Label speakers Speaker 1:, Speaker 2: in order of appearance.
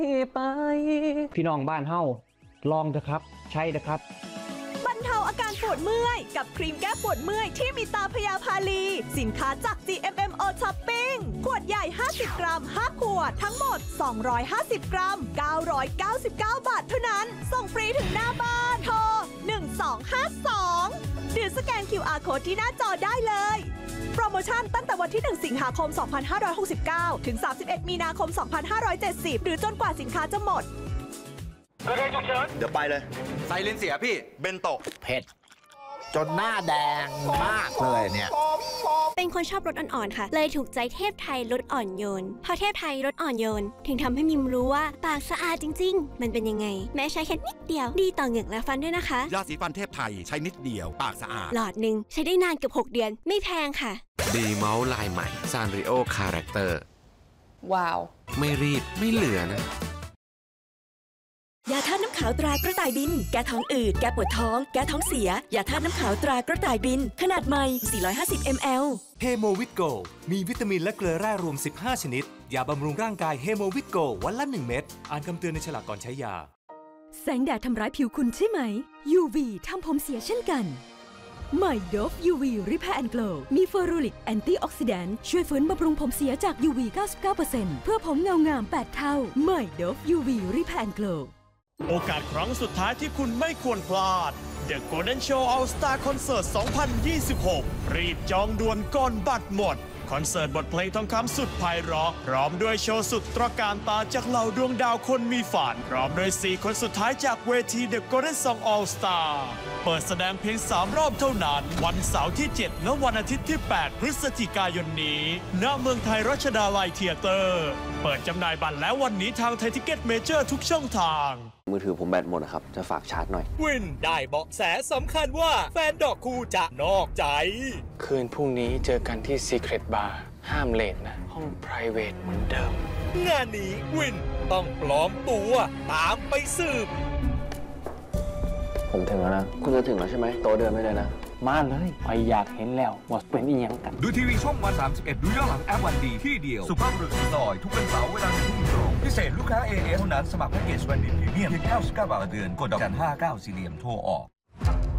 Speaker 1: ไปพี่น้องบ้านเฮาลองเถอะครับใช่เถอะครับ
Speaker 2: บรรเทาอาการปวดเมื่อยกับครีมแก้ปวดเมื่อยที่มีตาพยาพาลีสินค้าจาก GMMO Shopping ขวดใหญ่50กรัม5ขวดทั้งหมด250กรัม999 บาทเท่านั้นส่งฟรีถึงหน้าบ้านโทร1252หรือสแกน QR Code ที่หน้าจอได้เลยโปรโมชั่นตั้งแต่วันที่1สิงหาคม2569ถึง31มีนาคม2570หรือจนกว่าสินค้าจะหมด
Speaker 3: เดี๋ยวไปเลย
Speaker 4: ไซเลนเสียพี่
Speaker 3: เบนโตะ
Speaker 5: เผ็ดจนหน้าแดงมากเลยเนี่ย
Speaker 6: เป็นคนชอบรสอ่อนๆค่ะเลยถูกใจเทพไทยรสอ่อนโยนเพราะเทพไทยรสอ่อนโยนถึงทำให้มิมรู้ว่าปากสะอาดจริงๆมันเป็นยังไงแม้ใช้แค่นิดเดียวดีต่อเหงือกและฟันด้วยนะคะ
Speaker 4: ยาสีฟันเทพไทยใช้นิดเดียวปากสะอาด
Speaker 6: หลอดหนึ่งใช้ได้นานเกือบ6 เดือนไม่แพงค่ะ
Speaker 7: ดีเมาส์ลายใหม่ซานริโอคาแรคเตอร์
Speaker 8: ว้าว
Speaker 7: ไม่รีบไม่เหลือนะ
Speaker 2: ยาธาตุน้ำขาวตรากระต่ายบินแก้ท้องอืดแก้ปวดท้องแก้ท้องเสียยาธาตุน้ำขาวตรากระต่ายบินขนาดใหม่450 ml
Speaker 9: เฮโมวิตโกมีวิตามินและเกลือแร่รวม15ชนิดยาบำรุงร่างกายเฮโมวิตโกวันละ1 เม็ดอ่านคำเตือนในฉลากก่อนใช้ยา
Speaker 2: แสงแดดทำร้ายผิวคุณใช่ไหม UV ทำผมเสียเช่นกันใหม่ Dove UV Repair and Glow มีเฟอรูริกแอนตี้ออกซิแดนต์ช่วยฟื้นบำรุงผมเสียจาก UV 99% เพื่อผมเงางาม8 เท่าใหม่ Dove UV Repair and Glow
Speaker 10: โอกาสครั้งสุดท้ายที่คุณไม่ควรพลาด The Golden Show All Star Concert 2026 รีบจองด่วนก่อนบัตรหมดคอนเสิร์ตบทเพลงทองคำสุดไพเราะพร้อมด้วยโชว์สุดตระการตาจากเหล่าดวงดาวคนมีฝันพร้อมด้วย4 คนสุดท้ายจากเวที The Golden Song All Star เปิดแสดงเพียง3 รอบเท่านั้นวันเสาร์ที่7และวันอาทิตย์ที่8พฤศจิกายนนี้ณเมืองไทยรัชดาลัยเธียเตอร์เปิดจำหน่ายบัตรแล้ววันนี้ทางไทยทิกเก็ตเมเจอร์ทุกช่องทาง
Speaker 11: มือถือผมแบตหมดนะครับจะฝากชาร์จหน่อย
Speaker 10: วินได้เบาะแสสำคัญว่าแฟนดอกคู่จะนอกใจ
Speaker 12: คืนพรุ่งนี้เจอกันที่ Secret Bar ห้ามเลทนะห้อง private เหมือนเดิม
Speaker 10: งานนี้วินต้องปลอมตัวตามไปสืบ
Speaker 11: ผมถึงแล้วนะคุณจะถึงแล้วใช่ไหมโตเดินไม่เลยนะ
Speaker 12: มาเลยไปอยากเห็นแล้วว่าเป็นอีหยังกัน
Speaker 13: ดูทีวีช่องวัน31ดูย้อนหลังแอปวันดีที่เดียวสุภาพบุรุษซอยทุกวันเสาร์เวลา 1 ทุ่มตรงพิเศษลูกค้า AS เท่านั้นสมัครแพ็กเกจวันดีพรีเมียมเพียง99 บาทต่อเดือนกดดอกจัน 59 สี่เหลี่ยมโทรออก